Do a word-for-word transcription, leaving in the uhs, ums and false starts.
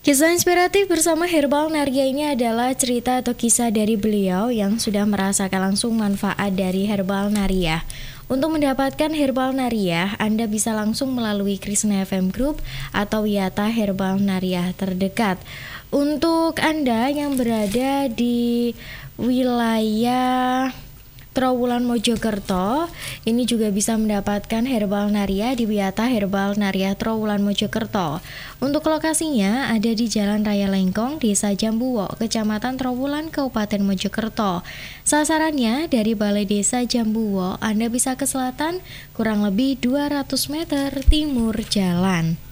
Kisah inspiratif bersama Herbal Naria ini adalah cerita atau kisah dari beliau yang sudah merasakan langsung manfaat dari Herbal Naria. Untuk mendapatkan Herbal Naria, Anda bisa langsung melalui Krishna F M Group atau Wiyata Herbal Naria terdekat. Untuk Anda yang berada di wilayah Trawulan Mojokerto, ini juga bisa mendapatkan Herbal Naria di Wiyata Herbal Naria Trawulan Mojokerto. Untuk lokasinya ada di Jalan Raya Lengkong, Desa Jambuwo, Kecamatan Trawulan, Kabupaten Mojokerto. Sasarannya dari Balai Desa Jambuwo, Anda bisa ke selatan kurang lebih dua ratus meter timur jalan.